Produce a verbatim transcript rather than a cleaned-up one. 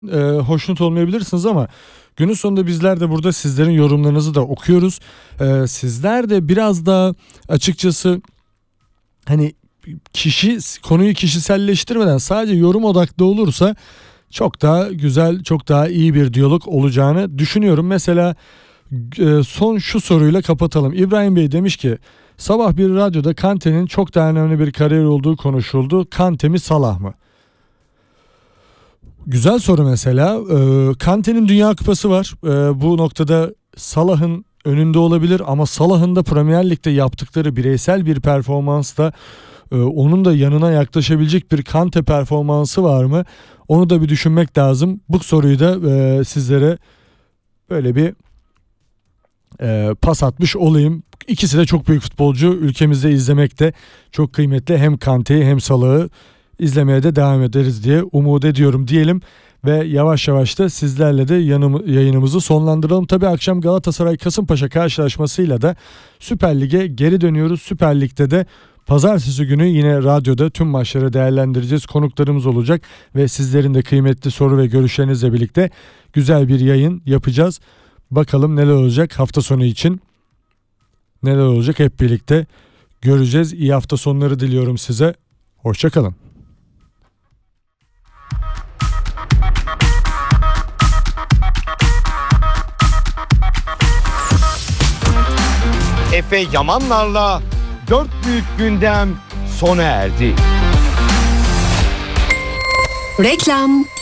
e, hoşnut olmayabilirsiniz ama günün sonunda bizler de burada sizlerin yorumlarınızı da okuyoruz. E, sizler de biraz daha açıkçası hani kişi konuyu kişiselleştirmeden sadece yorum odaklı olursa çok daha güzel, çok daha iyi bir diyalog olacağını düşünüyorum. Mesela e, son şu soruyla kapatalım. İbrahim Bey demiş ki sabah bir radyoda Kante'nin çok daha önemli bir kariyer olduğu konuşuldu. Kante mi Salah mı? Güzel soru mesela. E, Kante'nin Dünya Kupası var. E, bu noktada Salah'ın önünde olabilir ama Salah'ın da Premier Lig'de yaptıkları bireysel bir performansla e, onun da yanına yaklaşabilecek bir Kante performansı var mı? Onu da bir düşünmek lazım. Bu soruyu da e, sizlere böyle bir e, pas atmış olayım. İkisi de çok büyük futbolcu. Ülkemizde izlemek de çok kıymetli. Hem Kante'yi hem Salah'ı izlemeye de devam ederiz diye umut ediyorum diyelim. Ve yavaş yavaş da sizlerle de yanım, yayınımızı sonlandıralım. Tabii akşam Galatasaray Kasımpaşa karşılaşmasıyla da Süper Lig'e geri dönüyoruz. Süper Lig'de de pazartesi günü yine radyoda tüm maçları değerlendireceğiz. Konuklarımız olacak ve sizlerin de kıymetli soru ve görüşlerinizle birlikte güzel bir yayın yapacağız. Bakalım neler olacak hafta sonu için. Neler olacak hep birlikte göreceğiz. İyi hafta sonları diliyorum size. Hoşça kalın. Efe Yamanlar'la Dört Büyük Gündem sona erdi. Reklam.